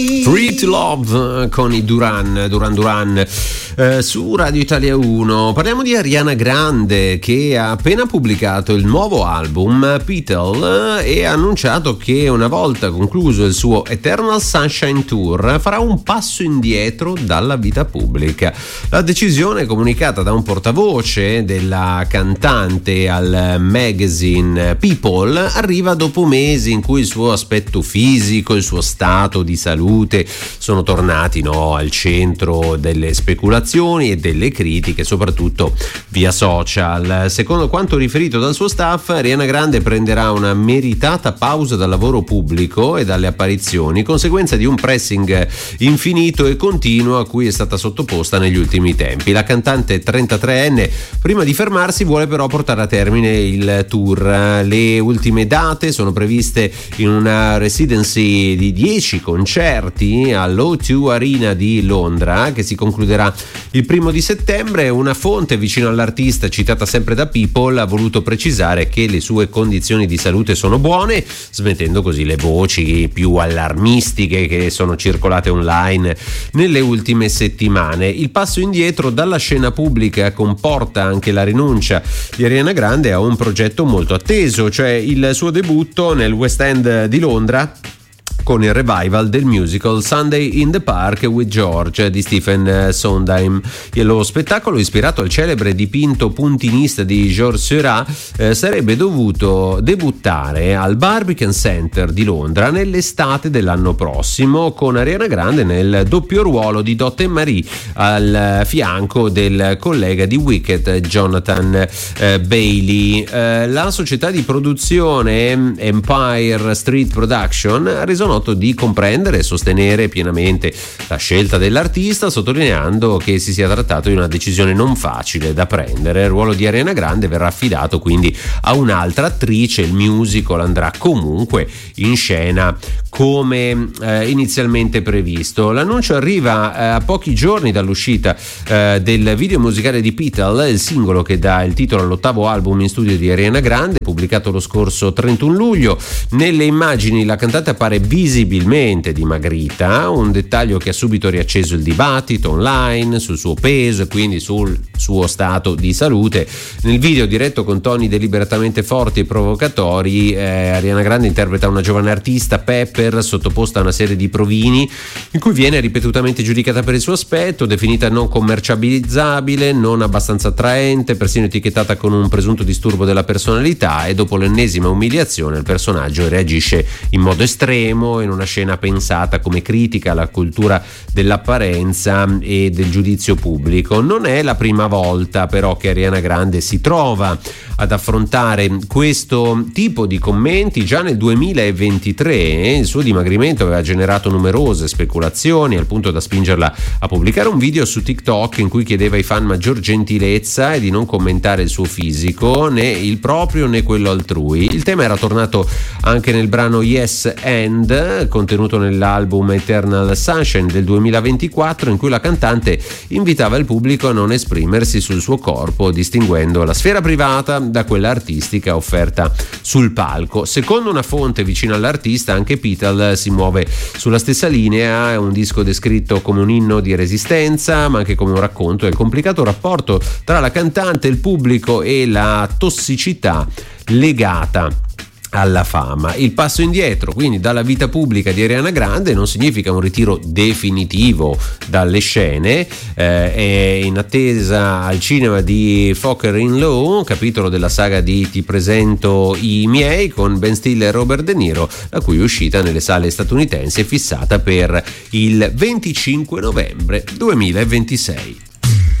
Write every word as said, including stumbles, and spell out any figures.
Free to Love con i Duran Duran Duran eh, su Radio Italia uno. Parliamo di Ariana Grande, che ha appena pubblicato il nuovo album Petal e ha annunciato che una volta concluso il suo Eternal Sunshine Tour farà un passo indietro dalla vita pubblica. La decisione, comunicata da un portavoce della cantante al magazine People, arriva dopo mesi in cui il suo aspetto fisico, il suo stato di salute sono tornati no, al centro delle speculazioni e delle critiche, soprattutto via social. Secondo quanto riferito dal suo staff, Ariana Grande prenderà una meritata pausa dal lavoro pubblico e dalle apparizioni, conseguenza di un pressing infinito e continuo a cui è stata sottoposta negli ultimi tempi. La cantante trentatreenne, prima di fermarsi, vuole però portare a termine il tour. Le ultime date sono previste in una residency di dieci concerti all'O due Arena di Londra, che si concluderà il primo di settembre. Una fonte vicino all'artista, citata sempre da People, ha voluto precisare che le sue condizioni di salute sono buone, smettendo così le voci più allarmistiche che sono circolate online nelle ultime settimane. Il passo indietro dalla scena pubblica comporta anche la rinuncia di Ariana Grande a un progetto molto atteso, cioè il suo debutto nel West End di Londra con il revival del musical Sunday in the Park with George di Stephen Sondheim. Lo spettacolo, ispirato al celebre dipinto puntinista di Georges Seurat, eh, sarebbe dovuto debuttare al Barbican Center di Londra nell'estate dell'anno prossimo, con Ariana Grande nel doppio ruolo di Dot e Marie al fianco del collega di Wicked Jonathan eh, Bailey. Eh, la società di produzione Empire Street Production ha reso noto di comprendere e sostenere pienamente la scelta dell'artista, sottolineando che si sia trattato di una decisione non facile da prendere. Il ruolo di Ariana Grande verrà affidato quindi a un'altra attrice. Il musical andrà comunque in scena come eh, inizialmente previsto. L'annuncio arriva eh, a pochi giorni dall'uscita eh, del video musicale di Petal, il singolo che dà il titolo all'ottavo album in studio di Ariana Grande, pubblicato lo scorso trentuno luglio. Nelle immagini la cantante appare visibilmente dimagrita, un dettaglio che ha subito riacceso il dibattito online sul suo peso e quindi sul suo stato di salute. Nel video, diretto con toni deliberatamente forti e provocatori, eh, Ariana Grande interpreta una giovane artista, Pepper, sottoposta a una serie di provini in cui viene ripetutamente giudicata per il suo aspetto, definita non commercializzabile, non abbastanza attraente, persino etichettata con un presunto disturbo della personalità, e dopo l'ennesima umiliazione il personaggio reagisce in modo estremo in una scena pensata come critica alla cultura dell'apparenza e del giudizio pubblico. Non è la prima volta però che Ariana Grande si trova ad affrontare questo tipo di commenti. Già nel duemilaventitré il suo dimagrimento aveva generato numerose speculazioni, al punto da spingerla a pubblicare un video su TikTok in cui chiedeva ai fan maggior gentilezza e di non commentare il suo fisico, né il proprio né quello altrui. Il tema era tornato anche nel brano Yes And, contenuto nell'album Eternal Sunshine del duemilaventiquattro, in cui la cantante invitava il pubblico a non esprimersi sul suo corpo, distinguendo la sfera privata da quella artistica offerta sul palco. Secondo una fonte vicina all'artista, anche Petal si muove sulla stessa linea. È un disco descritto come un inno di resistenza, ma anche come un racconto del complicato rapporto tra la cantante, il pubblico e la tossicità legata alla fama. Il passo indietro quindi dalla vita pubblica di Ariana Grande non significa un ritiro definitivo dalle scene. Eh, è in attesa al cinema di Fokker in Law, capitolo della saga di Ti presento i miei, con Ben Stiller e Robert De Niro, la cui uscita nelle sale statunitensi è fissata per il venticinque novembre duemilaventisei.